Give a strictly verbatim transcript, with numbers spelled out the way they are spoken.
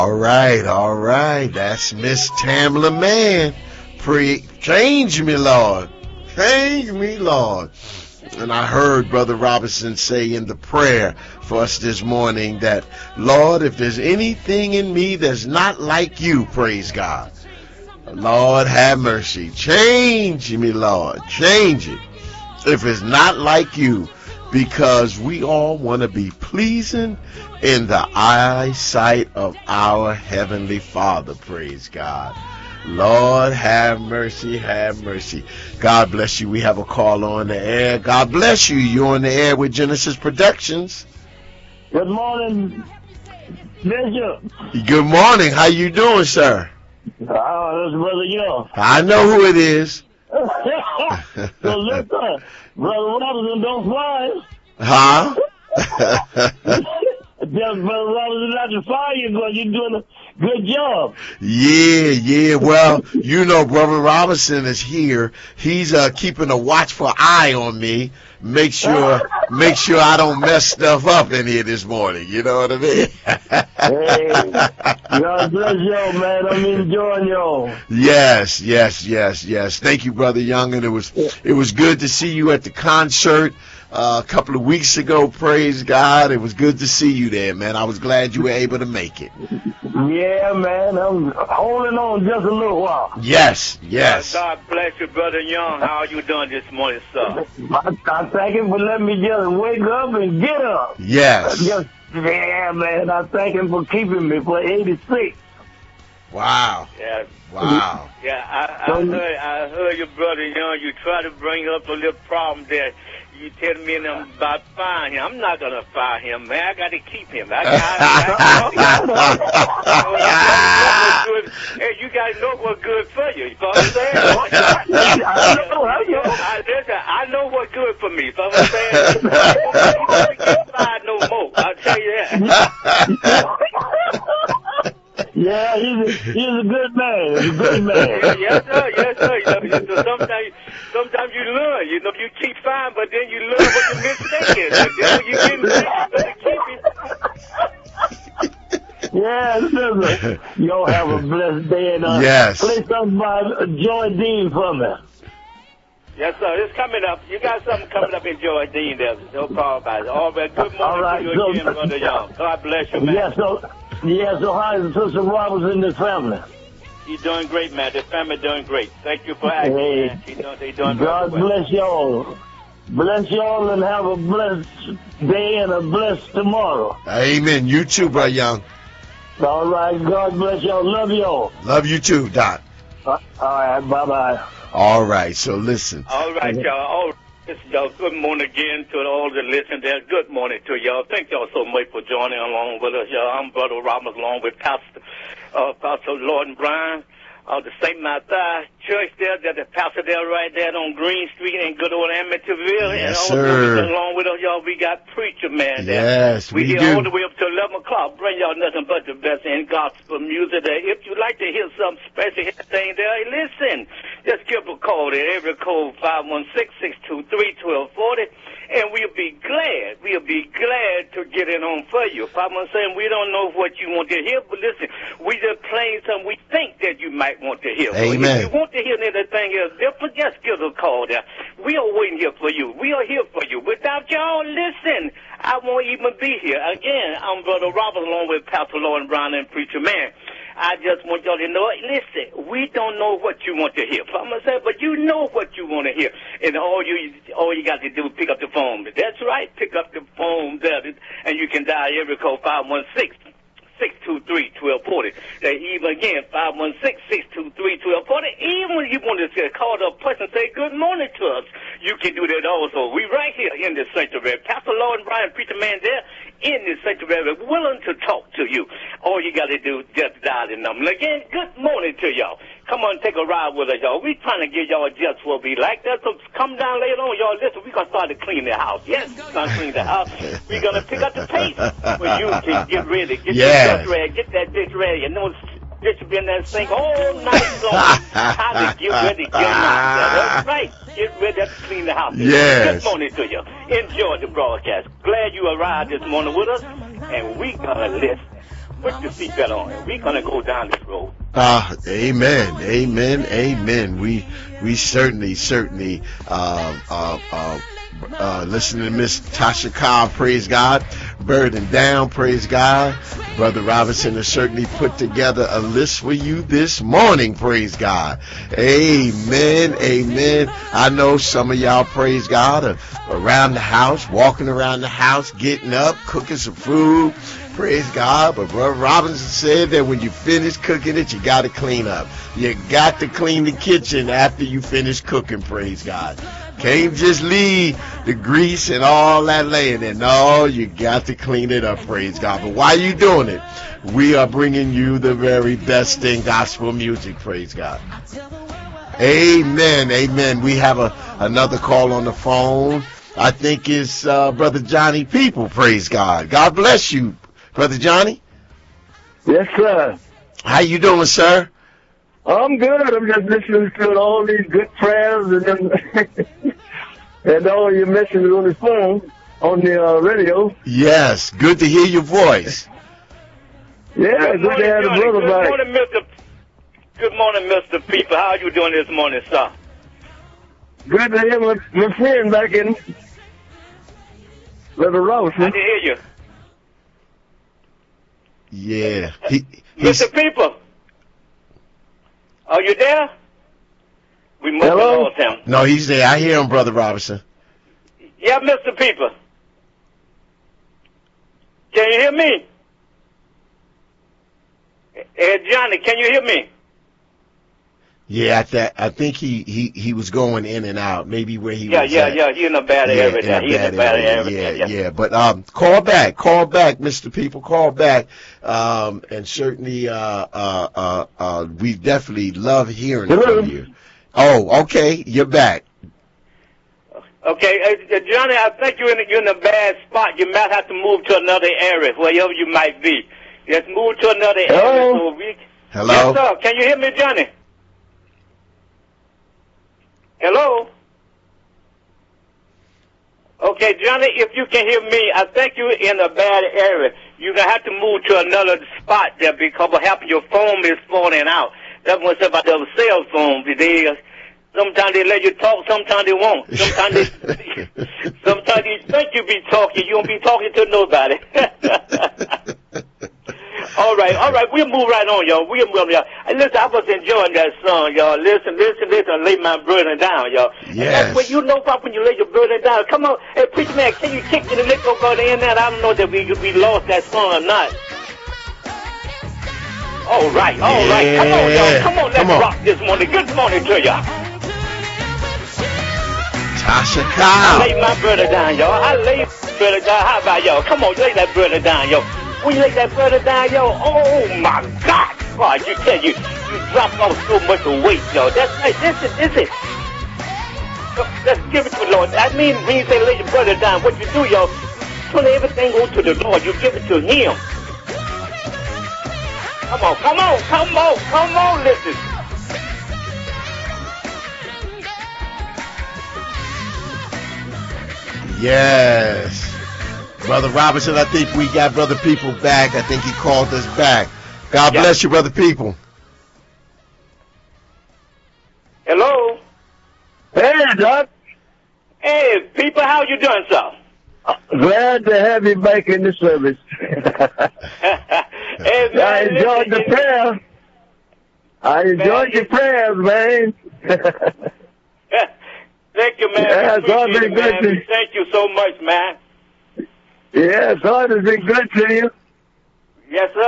All right, all right. That's Miss Tamla Mann. Pre- change me, Lord. Change me, Lord. And I heard Brother Robinson say in the prayer for us this morning that, Lord, if there's anything in me that's not like you, praise God, Lord, have mercy. Change me, Lord. Change it if it's not like you, because we all want to be pleasing in the eyesight of our Heavenly Father, praise God. Lord, have mercy, have mercy. God bless you. We have a call on the air. God bless you. You're on the air with Genesis Productions. Good morning, Bishop. Good morning. How you doing, sir? Oh, that's Brother Young. I know who it is. So listen, Brother Robinson, don't fly. Huh? Tell Brother Robinson not to fire you because you're doing a good job. Yeah, yeah. Well, you know, Brother Robinson is here. He's uh, keeping a watchful eye on me. Make sure, make sure I don't mess stuff up in here this morning. You know what I mean? Hey, God bless y'all, man. I'm enjoying y'all. Yes, yes, yes, yes. Thank you, Brother Young. And it was, it was good to see you at the concert uh, a couple of weeks ago. Praise God. It was good to see you there, man. I was glad you were able to make it. Yeah, man. I'm holding on just a little while. Yes, yes. God bless you, Brother Young. How are you doing this morning, sir? I, I thank him for letting me just wake up and get up. Yes. Just, yeah, man. I thank him for keeping me for eighty-six. Wow. Yeah. Wow. Yeah, I, I heard I heard your brother Young. You try to bring up a little problem there. You tell me about firing him. I'm not going to fire him, man. I got to keep him. I, I, I, I, hey, you got to know what's good for you. You know what I'm saying? I know, I know. I, listen, I know what's good for me. You know what I'm saying? You don't get fired no more. I'll tell you that. Yeah, he's a, he's a good man. He's a good man. Yes, sir. Yes, sir. You know, you know, sometimes, sometimes you learn. You know, you keep fine, but then you learn what the mistake is. And then when you get mistakes, you better keep it. Yeah, listen. Y'all have a blessed day. And uh, yes. Play something by Joy Dean for me. Yes, sir. It's coming up. You got something coming up in Joy Dean there. No problem about it. All right. Good morning All right, to you so, again, Brother Young. God bless you, man. Yeah, so, yeah, so how is Sister Roberts and the family? She's doing great, man. The family doing great. Thank you for asking, Hey, man. She doing, they doing God well. bless y'all. Bless y'all and have a blessed day and a blessed tomorrow. Amen. You too, Brother Young. All right. God bless y'all. Love y'all. Love you too, Doc. Uh, all right. Bye-bye. All right. So listen. All right, y'all. All right. Y'all, good morning again to all the listeners there. Good morning to y'all. Thank y'all so much for joining along with us, y'all. I'm Brother Roberts along with Pastor, uh, Pastor Lord Brian of the Saint Mathieu Church there. There's the pastor there right there on Green Street in good old Amityville. Yes, and sir. Along with us, y'all, we got Preacher Man there. Yes, we, we here do. all the way up to eleven o'clock. Bring y'all nothing but the best in gospel music there. If you like to hear something special thing there, hey, listen. Just give a call there, every code five one six, six two three, one two four zero, and we'll be glad, we'll be glad to get it on for you. five one six, we don't know what you want to hear, but listen, we just playing something we think that you might want to hear. Amen. So if you want to hear anything else different, just give a call there. We are waiting here for you. We are here for you. Without y'all, listen, I won't even be here. Again, I'm Brother Robert along with Pastor Lauren Brown and Preacher Man. I just want y'all to know, listen, we don't know what you want to hear. I'm gonna say, but you know what you want to hear. And all you all you got to do is pick up the phone. That's right, pick up the phone there, and you can dial every call five one six, six two three, one two four zero. Even again, five one six, six two three, one two four zero. Even when you want to call the person and say good morning to us, you can do that also. We right here in the sanctuary. Pastor Lord and Brian, Preacher Man there, in the sanctuary, willing to talk to you. All you got to do is just dial the number. Again, good morning to y'all. Come on, take a ride with us, y'all. We trying to give y'all just what we like. That's so come down later on, y'all. Listen, we gonna start to clean the house. Yes, we're gonna clean the house. We're gonna pick up the pace for you to get ready. Get yes. your dish ready. Get that dish ready. You know, dish will be in that sink all night long. Time to get ready, get out. That's right. Get ready to clean the house. Yes. Good morning to you. Enjoy the broadcast. Glad you arrived this morning with us, and we gonna listen. Put your seatbelt on. We're gonna go down this road. Ah, amen, amen, amen. We we certainly, certainly uh, uh, uh, uh, listening to Miss Tasha Cobb, praise God, burdened down, praise God. Brother Robinson has certainly put together a list for you this morning, praise God. Amen, amen. I know some of y'all, praise God, are around the house, walking around the house, getting up, cooking some food, praise God. But Brother Robinson said that when you finish cooking it, you got to clean up. You got to clean the kitchen after you finish cooking, praise God. Can't just leave the grease and all that laying there. No, you got to clean it up, praise God. But while you doing it, we are bringing you the very best in gospel music, praise God. Amen, amen. We have a another call on the phone. I think it's uh, Brother Johnny People, praise God. God bless you, Brother Johnny. Yes, sir. How you doing, sir? I'm good. I'm just listening to all these good prayers and then, and all your messages on the phone, on the uh, radio. Yes, good to hear your voice. Yeah, Good good morning, to have the Johnny. brother Good back. morning, Mister Good morning, Mister People. How are you doing this morning, sir? Good to hear my, my friend back in Brother I Robinson. can hear you. Yeah. He, Mister he's, People, are you there? We must have Hello? lost him. no, he's there. I hear him, Brother Robinson. Yeah, Mister People. Can you hear me? Hey, Johnny, can you hear me? Yeah, I, th- I think he, he, he was going in and out. Maybe where he Yeah, was yeah, at. yeah. He in a bad Yeah, area. in there. a He in a bad bad area. area. Yeah, yeah. But um, call back, call back, Mister People, call back. Um, and certainly, uh, uh, uh, uh, we definitely love hearing Hello? from you. Oh, okay, you're back. Okay, uh, Johnny, I think you're in, a, you're in a bad spot. You might have to move to another area, wherever you might be. Just move to another Hello? area. So we... Hello? Yes, sir. Can you hear me, Johnny? Hello? Okay, Johnny, if you can hear me, I think you're in a bad area. You're going to have to move to another spot there because what happened, your phone is falling out. That's what's about the cell phone. They, uh, sometimes they let you talk, sometimes they won't. Sometimes they, sometimes you think you be talking, you don't be talking to nobody. All right, all right, we'll move right on, y'all. We'll move on, y'all. Hey, listen, I was enjoying that song, y'all. Listen, listen, listen, lay my burden down, y'all. Yes. And that's when you know about when you lay your burden down. Come on, hey, preacher man, can you kick me the lick over the end? I don't know that we we lost that song or not. All right, all right, come on, y'all. Come on, let's Come on. rock this morning. Good morning to y'all. Tasha I Cobb. lay my brother down, y'all. I lay my brother down. How about y'all? Come on, lay that brother down, yo. When you lay that brother down, yo, oh my God! Oh, you tell you, you drop off so much weight, yo. That's right. Listen, listen. Let's give it to the Lord. I mean, when you say lay your brother down, what you do, yo, turn everything over to the Lord. You give it to Him. Come on, come on, come on, come on, listen. Yes. Brother Robinson, I think we got Brother People back. I think he called us back. God Yeah. bless you, Brother People. Hello? Hey, Doc. Hey, people, how you doing, sir? Glad to have you back in the service. Hey, man, I enjoyed the listen, prayer. I enjoyed your prayers, man. Thank you, man. Yeah, We God appreciate be it, good man. to We you. Thank you so much, man. Yeah, God has been good to you. Yes, sir.